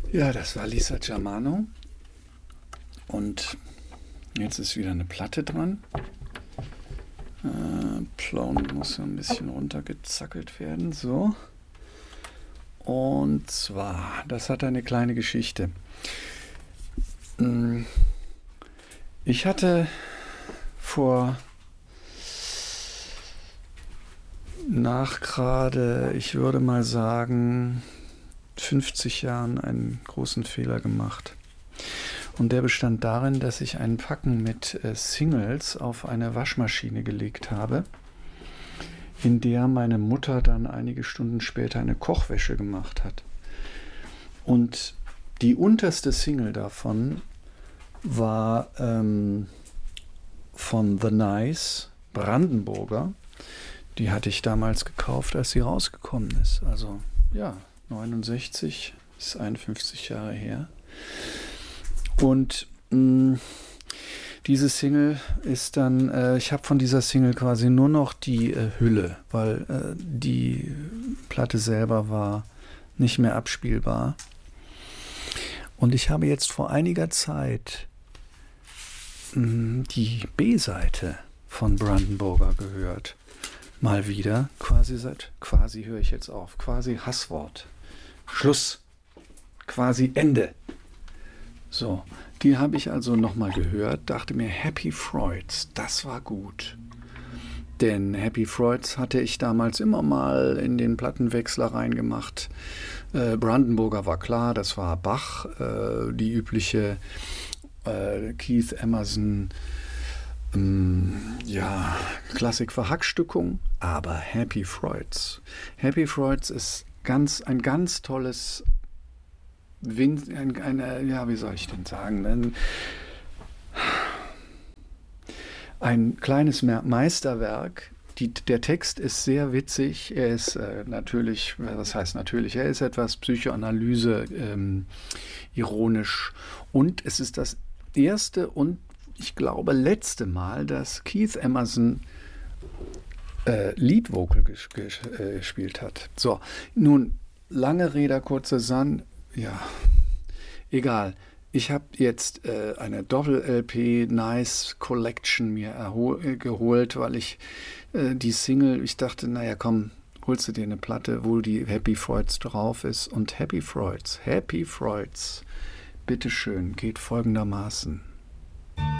Ja, das war Lisa Germano und jetzt ist wieder eine Platte dran. Plone muss so ein bisschen runtergezackelt werden, so. Und zwar, das hat eine kleine Geschichte. Ich hatte vor gerade, ich würde mal sagen, 50 Jahren einen großen Fehler gemacht. Und der bestand darin, dass ich einen Packen mit Singles auf eine Waschmaschine gelegt habe, in der meine Mutter dann einige Stunden später eine Kochwäsche gemacht hat. Und die unterste Single davon war von The Nice, Brandenburger. Die hatte ich damals gekauft, als sie rausgekommen ist. Also ja, 69, ist 51 Jahre her. Und diese Single ist dann, ich habe von dieser Single quasi nur noch die Hülle, weil die Platte selber war nicht mehr abspielbar. Und ich habe jetzt vor einiger Zeit die B-Seite von Brandenburger gehört. Mal wieder, quasi höre ich jetzt auf, quasi Hasswort. Schluss, quasi Ende. So, die habe ich also nochmal gehört, dachte mir, Happy Freuds, das war gut. Denn Happy Freuds hatte ich damals immer mal in den Plattenwechsler reingemacht. Brandenburger war klar, das war Bach, die übliche Keith Emerson, Klassik-Verhackstückung, aber Happy Freuds. Happy Freuds ist ein ganz tolles, wie soll ich denn sagen, ein kleines Meisterwerk. Der Text ist sehr witzig. Er ist natürlich, was heißt natürlich, er ist etwas Psychoanalyse, ironisch. Und es ist das erste und ich glaube letzte Mal, dass Keith Emerson Lead-Vocal gespielt hat. So, nun, lange Rede, kurzer Sinn. Ja, egal. Ich habe jetzt eine Doppel-LP Nice Collection mir geholt, weil ich die Single, ich dachte, naja komm, holst du dir eine Platte, wo die Happy Freuds drauf ist. Und Happy Freuds, bitteschön, geht folgendermaßen.